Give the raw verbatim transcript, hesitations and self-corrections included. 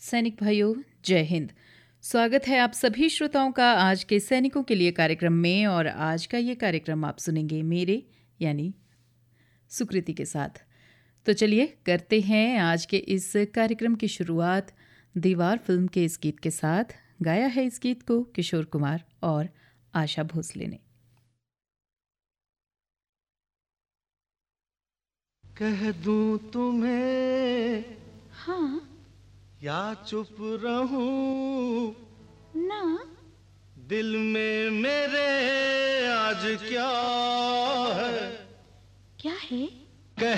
सैनिक भाइयों, जय हिंद। स्वागत है आप सभी श्रोताओं का आज के सैनिकों के लिए कार्यक्रम में। और आज का ये कार्यक्रम आप सुनेंगे मेरे यानी सुकृति के साथ। तो चलिए करते हैं आज के इस कार्यक्रम की शुरुआत दीवार फिल्म के इस गीत के साथ। गाया है इस गीत को किशोर कुमार और आशा भोसले ने। कह दूं तुम्हें हाँ या चुप रहूं ना, दिल में मेरे आज क्या है? क्या है?